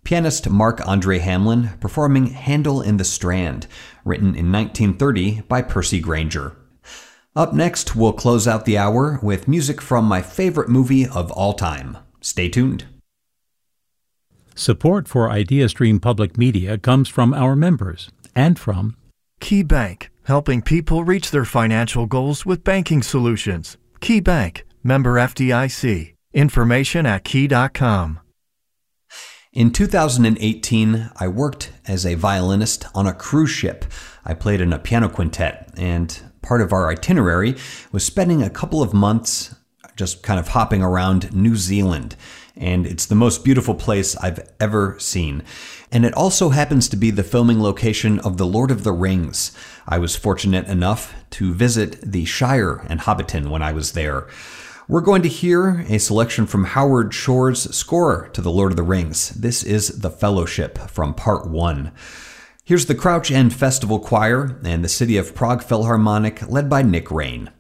pianist Marc-Andre Hamelin performing Handel in the Strand, written in 1930 by Percy Grainger. Up next, we'll close out the hour with music from my favorite movie of all time. Stay tuned. Support for IdeaStream Public Media comes from our members and from Key Bank, helping people reach their financial goals with banking solutions. Key Bank, member FDIC. Information at key.com. In 2018, I worked as a violinist on a cruise ship. I played in a piano quintet, and part of our itinerary was spending a couple of months just kind of hopping around New Zealand. And it's the most beautiful place I've ever seen. And it also happens to be the filming location of The Lord of the Rings. I was fortunate enough to visit the Shire and Hobbiton when I was there. We're going to hear a selection from Howard Shore's score to The Lord of the Rings. This is The Fellowship from Part 1. Here's the Crouch End Festival Choir and the City of Prague Philharmonic led by Nick Rain.